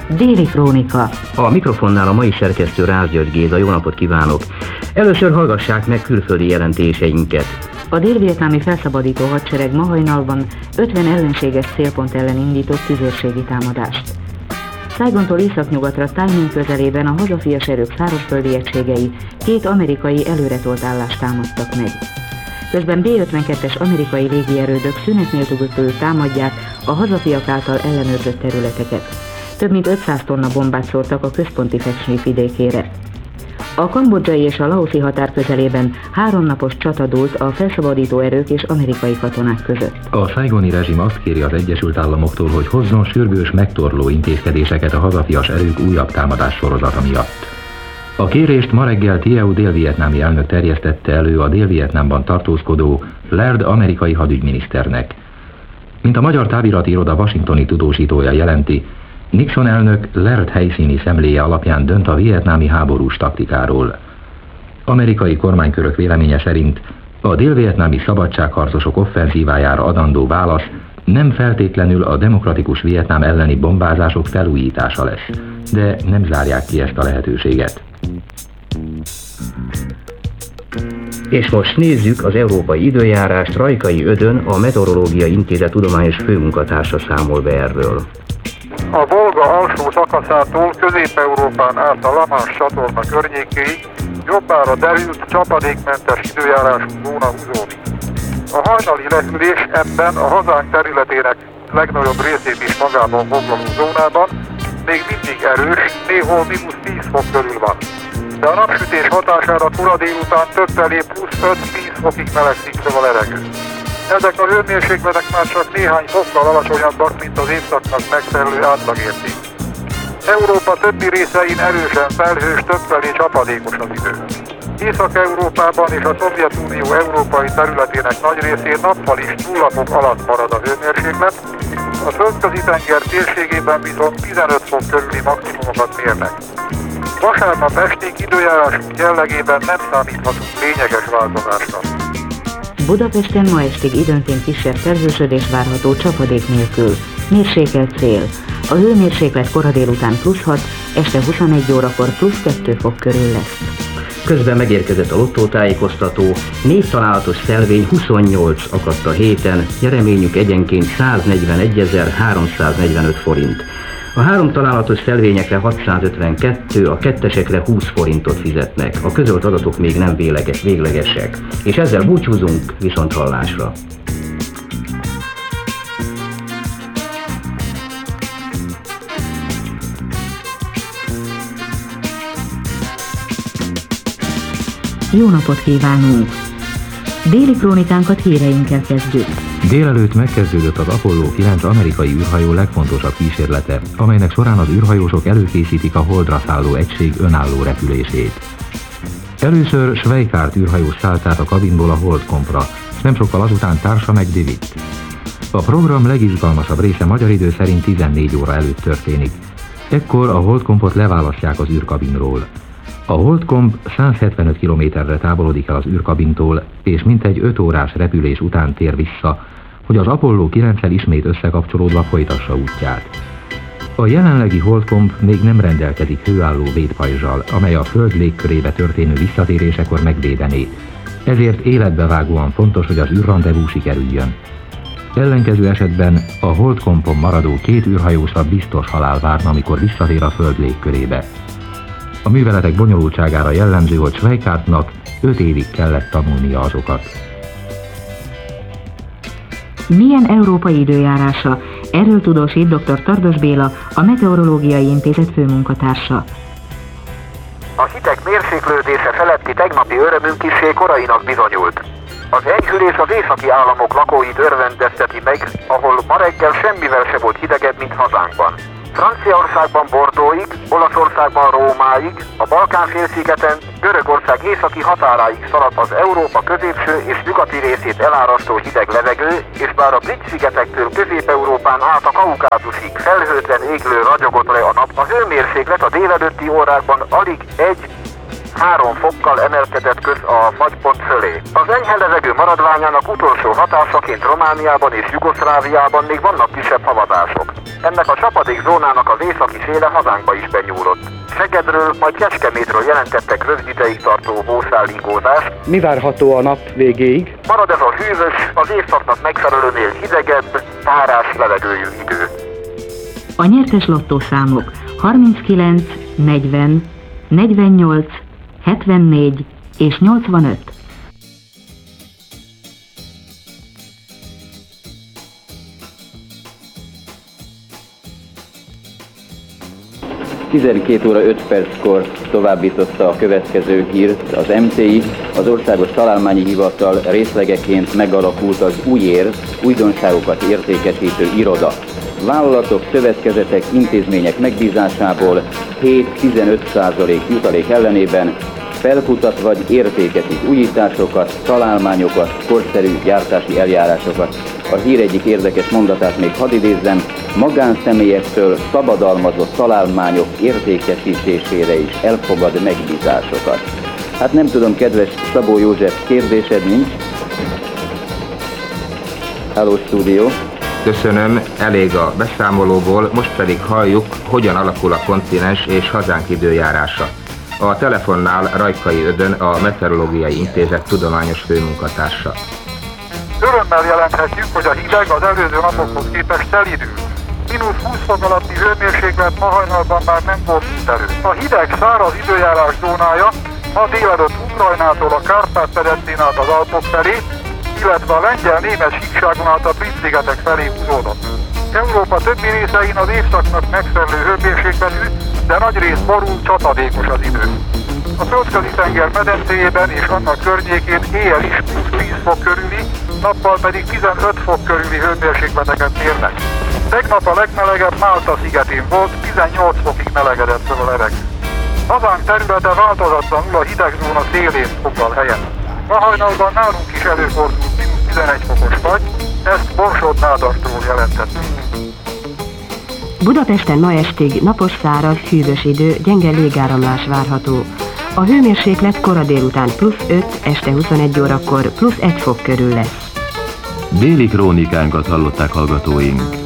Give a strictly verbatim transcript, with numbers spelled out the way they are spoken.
Déli Krónika. A mikrofonnál a mai szerkesztő Rász György Géza. Jó napot kívánok! Először hallgassák meg külföldi jelentéseinket. A dél-vietnámi felszabadító hadsereg ma hajnalban ötven ellenséges célpont ellen indított tüzérségi támadást. Saigontól északnyugatra Tainan közelében a hazafias erők szárazföldi egységei két amerikai előretolt állást támadtak meg. Közben bé ötvenkettes amerikai légierődök szünet nélkül támadják a hazafiak által ellenőrzött területeket. Több mint ötszáz tonna bombát szórtak a központi fekség vidékére. A kambodzsai és a laoszi határ közelében háromnapos csata dúlt a felszabadító erők és amerikai katonák között. A saigoni rezsim azt kéri az Egyesült Államoktól, hogy hozzon sürgős megtorló intézkedéseket a hazafias erők újabb támadás sorozata miatt. A kérést ma reggel Thieu dél-vietnámi elnök terjesztette elő a Dél-Vietnámban tartózkodó Laird amerikai hadügyminiszternek. Mint a magyar távirati iroda washingtoni tudósítója jelenti, Nixon elnök Laird helyszíni szemléje alapján dönt a vietnámi háborús taktikáról. Amerikai kormánykörök véleménye szerint a dél-vietnámi szabadságharcosok offenzívájára adandó válasz nem feltétlenül a demokratikus Vietnám elleni bombázások felújítása lesz, de nem zárják ki ezt a lehetőséget. És most nézzük az európai időjárást. Rajkai Ödön, a Meteorológiai Intézet tudományos főmunkatársa számol be erről. A Volga alsó szakaszától Közép-Európán át a La Manche csatorna környékéig jobbára derült, csapadékmentes időjárású zóna húzódik. A hajnali repülés ebben a hazánk területének legnagyobb részét is magában foglaló zónában még mindig erős, néhol mínusz tíz fok körül van. De a napsütés hatására kora délután többfelé plusz öt-tíz fokig melegszik fel a levegő. Ezek a hőmérsékletek már csak néhány fokkal alacsonyabbak, mint az évszaknak megfelelő átlagérték. Európa többi részein erősen felhős, többfelé csapadékos az idő. Észak-Európában és a Szovjetunió európai területének nagy részén nappal is nulla fok alatt marad a hőmérséklet, a Földközi-tenger térségében viszont tizenöt fok körüli maximumokat mérnek. Vasárnap estig időjárásunk jellegében nem számíthatunk lényeges változásra. Budapesten ma estig időnként kisebb felhősödés várható csapadék nélkül. Mérsékelt szél. A hőmérséklet kora délután plusz hat, este huszonegy órakor plusz kettő fok körül lesz. Közben megérkezett a lottótájékoztató. Négy találatos szelvény huszonnyolc akadt a héten, nyereményük egyenként száznegyvenegyezer-háromszáznegyvenöt forint. A három találatos szelvényekre hatszázötvenkettő, a kettesekre húsz forintot fizetnek. A közölt adatok még nem véleges, véglegesek. És ezzel búcsúzunk, viszont hallásra. Jó napot kívánunk! Déli krónikánkat híreinkkel kezdjük. Délelőtt megkezdődött az Apollo kilenc amerikai űrhajó legfontosabb kísérlete, amelynek során az űrhajósok előkészítik a Holdra szálló egység önálló repülését. Először Schweikart űrhajós szállt át a kabinból a Holdkompra, és nem sokkal azután társa meg David. A program legizgalmasabb része magyar idő szerint tizennégy óra előtt történik. Ekkor a Holdkompot leválasztják az űrkabinról. A Holdkomp százhetvenöt kilométerre távolodik el az űrkabintól, és mintegy öt órás repülés után tér vissza, hogy az Apollo kilenccel ismét összekapcsolódva folytassa útját. A jelenlegi Holdkomp még nem rendelkezik hőálló védpajzsal, amely a Föld légkörébe történő visszatérésekor megvédené. Ezért életbevágóan fontos, hogy az űrrandevú sikerüljön. Ellenkező esetben a Holdkompon maradó két űrhajósra biztos halál várna, amikor visszatér a Föld légkörébe. A műveletek bonyolultságára jellemző, hogy Schweikartnak öt évig kellett tanulnia azokat. Milyen európai időjárása? Erről tudósít dr. Tardos Béla, a Meteorológiai Intézet főmunkatársa. A hideg mérséklődése feletti tegnapi örömünk kissé korainak bizonyult. Az enyhülés az északi államok lakóit örvendezteti meg, ahol ma reggel semmivel se volt hidegebb, mint hazánkban. Franciaországban Bordeauxig, Olaszországban Rómáig, a Balkán-félszigeten, Görögország északi határáig szaladt az Európa középső és nyugati részét elárasztó hideg levegő, és bár a Brit-szigetektől Közép-Európán át a Kaukázusig felhőtlen églő ragyogott le a nap, a hőmérséklet a délelőtti órákban alig egy három fokkal emelkedett köz a fagypont fölé. Az enyhe levegő maradványának utolsó hatásaként Romániában és Jugoszláviában még vannak kisebb havazások. Ennek a csapadékzónának az északi széle hazánkba is benyúlott. Szegedről, majd Kecskemétről jelentettek rövid ideig tartó hószállingózást. Mi várható a nap végéig? Marad ez a hűvös, az évszaknak megfelelőnél hidegebb, párás levegőjű idő. A nyertes lottószámok harminckilenc, negyven, negyvennyolc, hetvennégy és nyolcvanöt. tizenkét óra öt perckor továbbította a következő hírt az em té i, az Országos Találmányi Hivatal részlegeként megalakult az újér, újdonságokat értékesítő iroda. Vállalatok, szövetkezetek, intézmények megbízásából hét-tizenöt százalék jutalék ellenében felkutat vagy értékesít újításokat, találmányokat, korszerű gyártási eljárásokat. A hír egyik érdekes mondatát még hadd idézzem, magánszemélyektől szabadalmazott találmányok értékesítésére is elfogad megbízásokat. Hát nem tudom, kedves Szabó József, kérdésed nincs? Hello, stúdió! Köszönöm, elég a beszámolóból, most pedig halljuk, hogyan alakul a kontinens és hazánk időjárása. A telefonnál Rajkai Ödön, a Meteorológiai Intézet tudományos főmunkatársa. Örömmel jelenthetjük, hogy a hideg az előző napokhoz képest szelidül. mínusz húsz fok alatti hőmérséklet ma hajnalban már nem fordult elő. A hideg száraz időjárás zónája ma délelőtt Ukrajnától a Kárpát-medencén át az Alpok felé, illetve a lengyel-német síkságon át a Brit-szigetek felé húzódott. Európa többi részein az évszaknak megfelelő hőmérsékletű, de nagyrészt borul, csapadékos az idő. A Földközi-tenger medencéjében és annak környékén éjjel is plusz tíz fok körüli, nappal pedig tizenöt fok körüli hőmérsékleteket mérnek. Tegnap a legmelegebb Málta szigetén volt, tizennyolc fokig melegedett fel a levegő. Hazánk területe változatlanul a hidegzóna szélén foglal helyet. Ma hajnalban nálunk is előfordult mínusz tizenegy fokos fagy, ezt Borsod Nádastról jelentettük. Budapesten ma estig napos, száraz, hűvös idő, gyenge légáramlás várható. A hőmérséklet kora délután plusz öt, este huszonegy órakor plusz egy fok körül lesz. Déli krónikánkat hallották hallgatóink.